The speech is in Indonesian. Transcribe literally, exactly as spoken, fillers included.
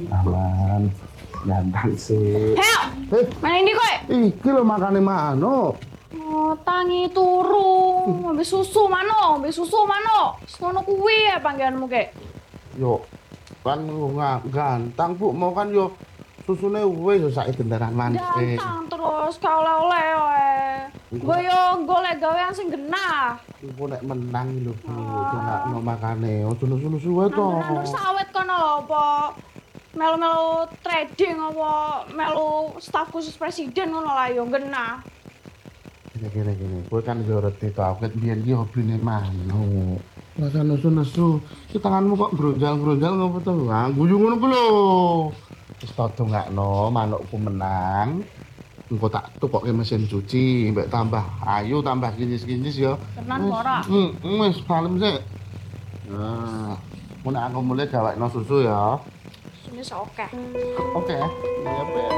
Aman. Ganteng sih. Heo, Eh, mana ini kowe? iki lho makane mano. Oh, tangi turu, ngombe susu mano, ngombe susu mano. Sono kuwi ya panggilanmu kek. Yo, kan nggak ganteng Bu, mau kan yo susune wis sak kendaraan manis. Eh, Gantang terus ka oleh-oleh wae. Gue yo golek gawean sing genah. iku nek menang lho Bu, Ah. dongakno makane. Ojo nusu-nusu wae to. Nandur-nandur sawit kono lho apa melu-melu trading apa melu staf khusus presiden ngono lah yo genah. Gini gini, gue kan yo reti to, aku biyen iki hobine mano. Rasa nusu-nusu, si tanganmu kok bronjal-bronjal ngopo to? Ah, guyu ngono ku lho. Wis to dongakno manukku menang. Engko tak tukokke mesin cuci, mbek tambah ayu, tambah kinis-kinis ya. Tenan ora? Hmm, wis kalem sik. Nah, mun aku mulai gawekno susu ya. Ini oke. Oke, ya.